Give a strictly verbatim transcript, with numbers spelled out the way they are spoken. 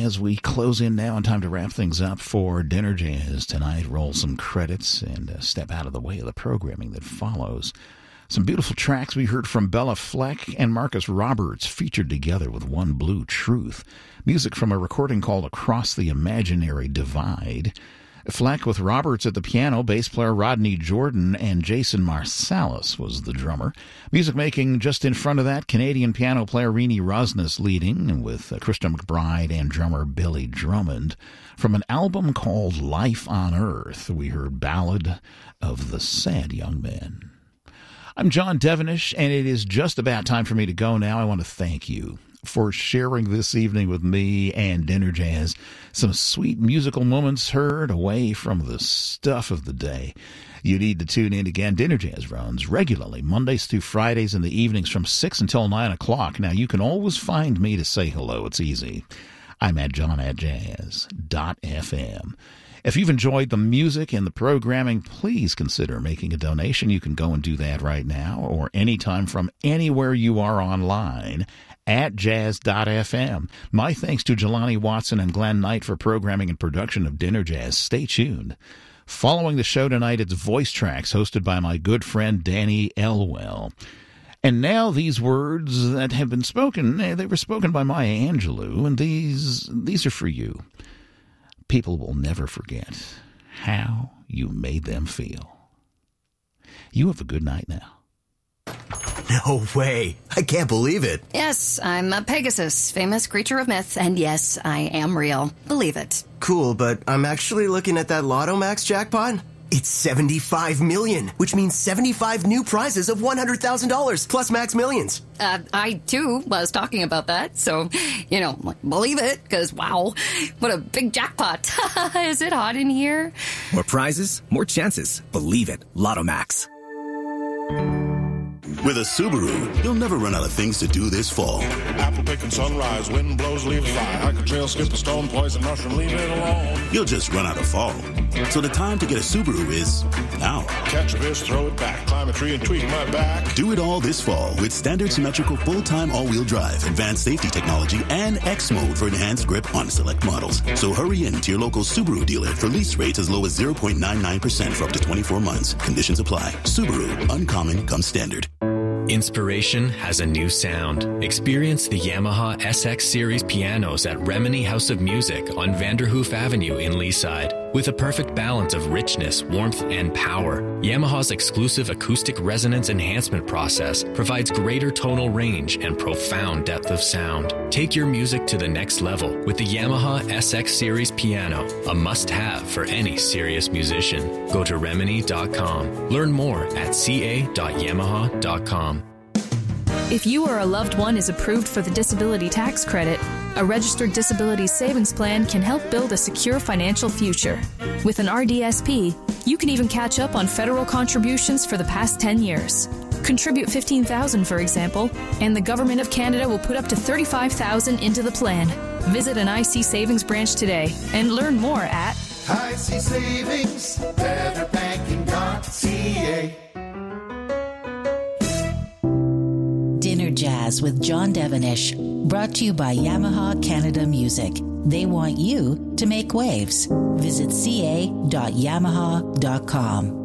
as we close in now and time to wrap things up for Dinner Jazz tonight. Roll some credits and uh, step out of the way of the programming that follows. Some beautiful tracks we heard from Bella Fleck and Marcus Roberts featured together with One Blue Truth. Music from a recording called Across the Imaginary Divide. Fleck with Roberts at the piano, bass player Rodney Jordan, and Jason Marsalis was the drummer. Music making just in front of that, Canadian piano player Rini Rosnes leading, with Krista McBride and drummer Billy Drummond. From an album called Life on Earth, we heard Ballad of the Sad Young Men. I'm John Devenish, and it is just about time for me to go now. I want to thank you for sharing this evening with me and Dinner Jazz. Some sweet musical moments heard away from the stuff of the day. You need to tune in again. Dinner Jazz runs regularly, Mondays through Fridays in the evenings from six until nine o'clock. Now, you can always find me to say hello. It's easy. I'm at john at jazz dot f m. If you've enjoyed the music and the programming, please consider making a donation. You can go and do that right now or anytime from anywhere you are online at jazz dot f m. My thanks to Jelani Watson and Glenn Knight for programming and production of Dinner Jazz. Stay tuned. Following the show tonight, it's Voice Tracks, hosted by my good friend Danny Elwell. And now these words that have been spoken, they were spoken by Maya Angelou, and these these are for you. People will never forget how you made them feel. You have a good night now. No way. I can't believe it. Yes, I'm a Pegasus, famous creature of myth, and yes, I am real. Believe it. Cool, but I'm actually looking at that Lotto Max jackpot. It's seventy-five million, which means seventy-five new prizes of one hundred thousand dollars plus Max Millions. Uh, I, too, was talking about that, so, you know, believe it, because, wow, what a big jackpot. Is it hot in here? More prizes, more chances. Believe it. Lotto Max. With a Subaru, you'll never run out of things to do this fall. Apple picking sunrise, wind blows, leaves fly. Hike a trail, skip a stone, poison mushroom, leave it alone. You'll just run out of fall. So the time to get a Subaru is now. Catch a fish, throw it back, climb a tree and tweak my back. Do it all this fall with standard symmetrical full-time all-wheel drive, advanced safety technology, and X mode for enhanced grip on select models. So hurry in to your local Subaru dealer for lease rates as low as zero point nine nine percent for up to twenty-four months. Conditions apply. Subaru, uncommon comes standard. Inspiration has a new sound. Experience the Yamaha S X Series pianos at Remini House of Music on Vanderhoof Avenue in Leaside. With a perfect balance of richness, warmth, and power, Yamaha's exclusive acoustic resonance enhancement process provides greater tonal range and profound depth of sound. Take your music to the next level with the Yamaha S X Series piano, a must-have for any serious musician. Go to remini dot com. Learn more at c a dot yamaha dot com. If you or a loved one is approved for the disability tax credit, a registered disability savings plan can help build a secure financial future. With an R D S P, you can even catch up on federal contributions for the past ten years. Contribute fifteen thousand dollars, for example, and the Government of Canada will put up to thirty-five thousand dollars into the plan. Visit an I C Savings branch today and learn more at I C Savings, better banking dot c a. Dinner Jazz with John Devenish, brought to you by Yamaha Canada Music. They want you to make waves. Visit c a dot yamaha dot com.